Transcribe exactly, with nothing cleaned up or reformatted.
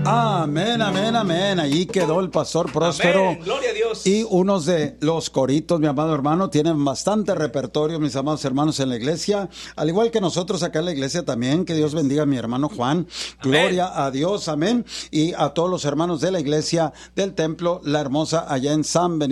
Amén, amén, amén. Allí quedó el pastor Próspero. Amén. Gloria a Dios. Y unos de los coritos, mi amado hermano, tienen bastante repertorio, mis amados hermanos, en la iglesia. Al igual que nosotros acá en la iglesia también. Que Dios bendiga a mi hermano Juan. Gloria Amén. a Dios, amén. Y a todos los hermanos de la iglesia del templo La Hermosa allá en San Benito.